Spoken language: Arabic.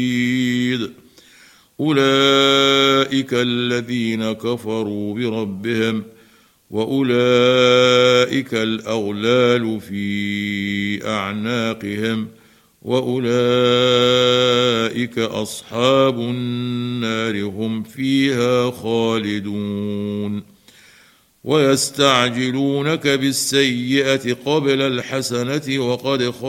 أولئك الذين كفروا بربهم وأولئك الأغلال في أعناقهم وأولئك أصحاب النار هم فيها خالدون ويستعجلونك بالسيئة قبل الحسنة وقد